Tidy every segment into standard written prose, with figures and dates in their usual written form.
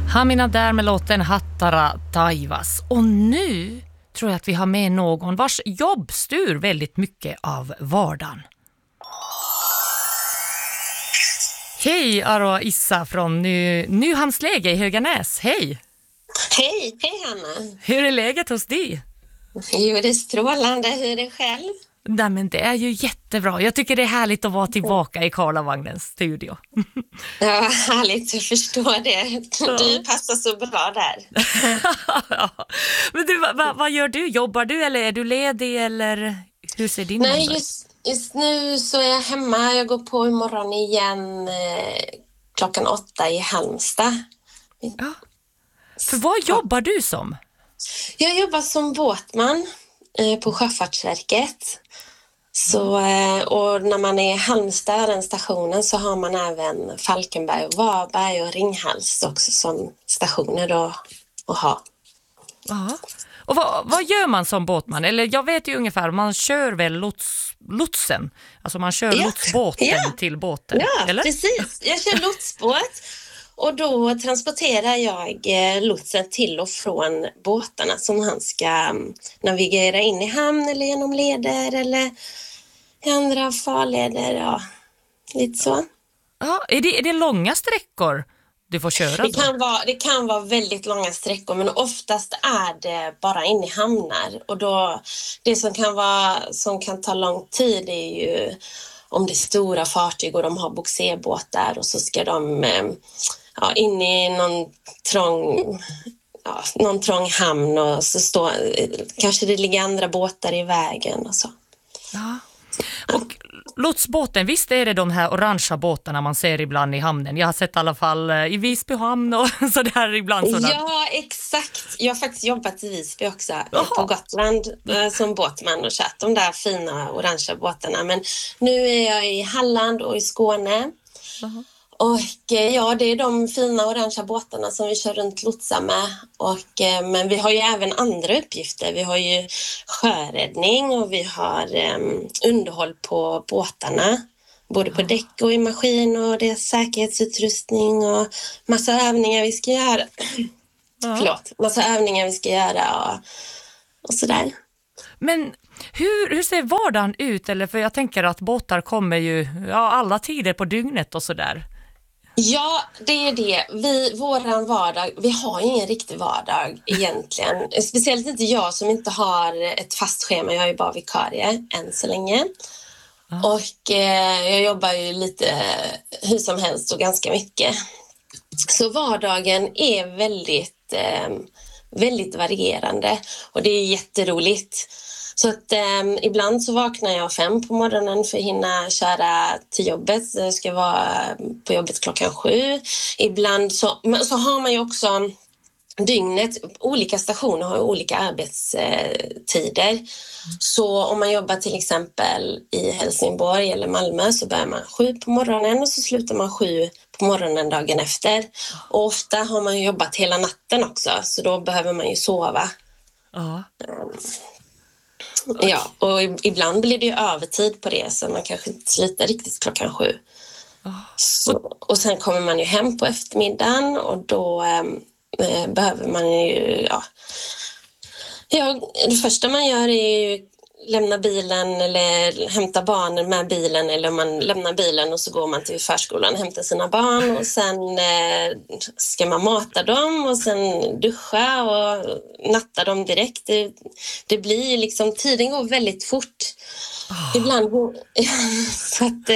Hamina där med låten Hattara Taivas. Och nu tror jag att vi har med någon vars jobb styr väldigt mycket av vardagen. Hej Aroa Issa från Nyhamnsläge i Höganäs. Hej! Hej Hanna. Hur är läget hos dig? Jo, det är strålande. Hur är det själv? Nej, men det är ju jättebra. Jag tycker det är härligt att vara tillbaka i Karlavagnens studio. Ja, härligt. Jag förstår det. Du passar så bra där. Ja. Men du, vad gör du? Jobbar du eller är du ledig eller hur ser din Nej, måndag? just nu så är jag hemma. Jag går på imorgon igen 8:00 i Halmstad. Ja. För vad jobbar du som? Jag jobbar som båtman på Sjöfartsverket. Så, och när man är i Halmstad, den stationen, så har man även Falkenberg och Varberg och Ringhals också som stationer att ha. Ja. Och vad gör man som båtman? Eller jag vet ju ungefär, man kör väl lotsen. Alltså man kör lotsbåten till båten. Ja, eller? Precis. Jag kör lotsbåt och då transporterar jag lotsen till och från båtarna som han ska navigera in i hamn eller genom leder eller i andra farleder. Ja, lite så. Ja, är det långa sträckor du får köra då? Det kan vara väldigt långa sträckor, men oftast är det bara in i hamnar. Och då, det som kan ta lång tid är ju om det är stora fartyg och de har bogserbåtar och så ska de in i någon trång hamn och så kanske det ligger andra båtar i vägen och så. Ja. Och lotsbåten, visst är det de här orangea båtarna man ser ibland i hamnen? Jag har sett i alla fall i Visby hamn och sådär ibland. Ja, exakt. Jag har faktiskt jobbat i Visby också på Gotland som båtman och kört de där fina orangea båtarna. Men nu är jag i Halland och i Skåne. Och det är de fina orangea båtarna som vi kör runt lotsar med. Men vi har ju även andra uppgifter. Vi har ju sjöräddning och vi har underhåll på båtarna. Både på däck och i maskin och det är säkerhetsutrustning och massa övningar vi ska göra. Massa övningar vi ska göra och sådär. Men hur ser vardagen ut? Eller för jag tänker att båtar kommer ju alla tider på dygnet och sådär. Ja, det är det. Våran vardag, vi har ju ingen riktig vardag egentligen. Speciellt inte jag som inte har ett fast schema. Jag är ju bara vikarie än så länge. Och jag jobbar ju lite hur som helst och ganska mycket. Så vardagen är väldigt, väldigt varierande och det är jätteroligt. Så att ibland så vaknar jag 5 på morgonen för att hinna köra till jobbet. Så jag ska vara på jobbet 7:00. Ibland så har man ju också dygnet, olika stationer har olika arbetstider. Så om man jobbar till exempel i Helsingborg eller Malmö så börjar man 7 på morgonen och så slutar man 7 på morgonen dagen efter. Och ofta har man ju jobbat hela natten också så då behöver man ju sova. Ja, och ibland blir det ju övertid på det så man kanske inte slutar riktigt 7:00. Och sen kommer man ju hem på eftermiddagen och då behöver man ju, det första man gör är ju lämna bilen eller hämta barnen med bilen eller man lämnar bilen och så går man till förskolan och hämtar sina barn och sen ska man mata dem och sen duscha och natta dem direkt. Det blir liksom, tiden går väldigt fort. Ibland så att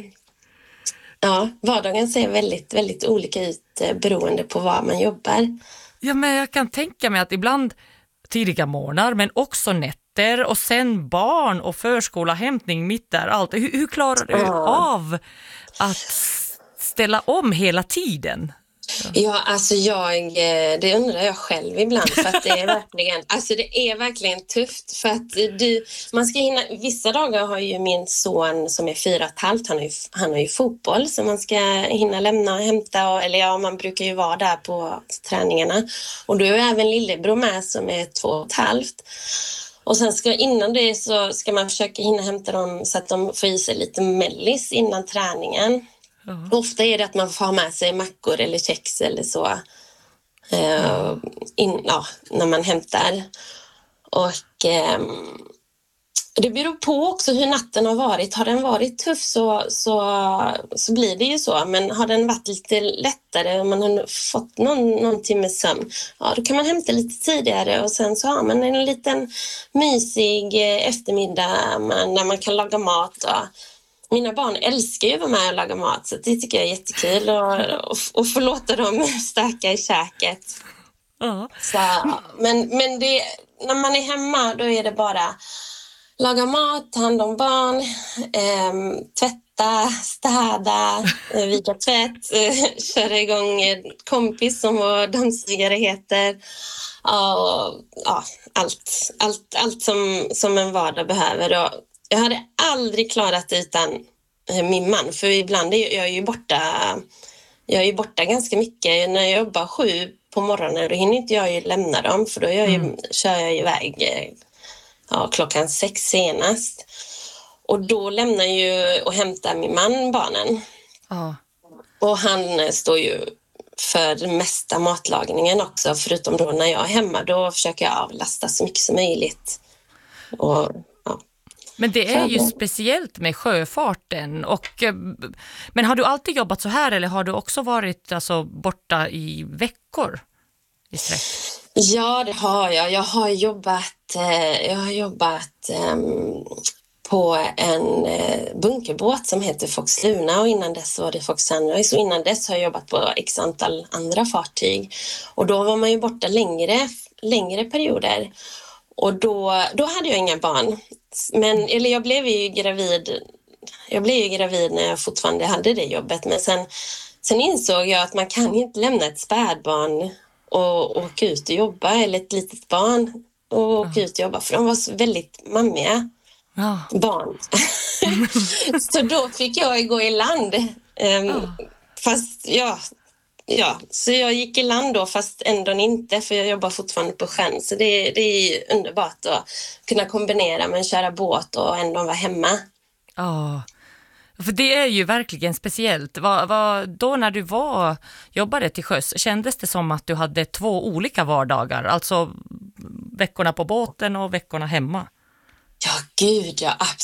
vardagen ser väldigt, väldigt olika ut beroende på var man jobbar. Ja, men jag kan tänka mig att ibland tidiga morgnar men också nätter och sen barn och förskola, hämtning mitt där. Allt. Hur klarar du av att ställa om hela tiden? Ja, alltså det undrar jag själv ibland för att det är verkligen tufft för att man ska hinna, vissa dagar har ju min son som är 4,5, han har ju fotboll så man ska hinna lämna och hämta man brukar ju vara där på träningarna och då är även lillebror med som är 2,5 och sen innan det så ska man försöka hinna hämta dem så att de får i sig lite mellis innan träningen. Ofta är det att man får ha med sig mackor eller kex eller så när man hämtar. Och det beror på också hur natten har varit. Har den varit tuff så blir det ju så. Men har den varit lite lättare och man har fått någon timmes sömn, ja, då kan man hämta lite tidigare och sen så har man en liten mysig eftermiddag när man kan laga mat. Mina barn älskar ju att vara med och laga mat, så det tycker jag är jättekul och få låta dem stöka i käket. Så, men det, när man är hemma då är det bara laga mat, ta hand om barn, tvätta, städa, vika tvätt, köra igång en kompis som vår dammsugare heter. Allt som en vardag behöver. Och jag hade aldrig klarat det utan min man, för ibland är jag ju borta ganska mycket. När jag jobbar 7 på morgonen då hinner inte jag ju lämna dem, för då kör jag iväg klockan 6 senast. Och då lämnar ju och hämtar min man barnen. Och han står ju för den mesta matlagningen också, förutom då när jag är hemma. Då försöker jag avlasta så mycket som möjligt. Men det är ju speciellt med sjöfarten. Men har du alltid jobbat så här, eller har du också varit borta i veckor i sträck? Ja, det har jag. Jag har jobbat på en bunkerbåt som heter Fox Luna, och innan dess var det Fox Sunrise, och innan dess har jag jobbat på x antal andra fartyg. Och då var man ju borta längre perioder. Och då hade jag inga barn. Jag blev ju gravid när jag fortfarande hade det jobbet. Men sen insåg jag att man kan inte lämna ett spädbarn och åka ut och jobba, eller ett litet barn och åka ut och jobba, för de var så väldigt mammiga barn. Så då fick jag gå i land. Så jag gick i land då, fast ändå inte, för jag jobbar fortfarande på sjön. Så det är underbart att kunna kombinera med att köra båt och ändå vara hemma. För det är ju verkligen speciellt. Då när du jobbade till sjöss, kändes det som att du hade 2 olika vardagar? Alltså veckorna på båten och veckorna hemma? Ja, gud, ja, absolut.